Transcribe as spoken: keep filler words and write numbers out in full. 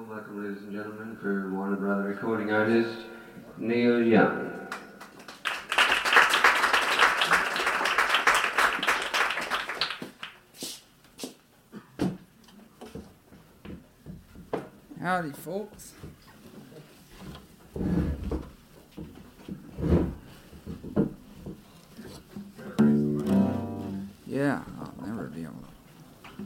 warm welcome, ladies and gentlemen, for Warner Brother recording artist Neil Young. Howdy, folks.